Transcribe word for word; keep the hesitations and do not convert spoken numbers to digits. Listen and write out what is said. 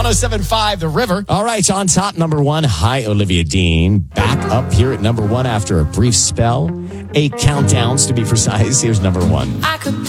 seven point five, The River. All right, on top, number one. Hi, Olivia Dean. Back up here at number one after a brief spell. Eight countdowns to be precise. Here's number one. I could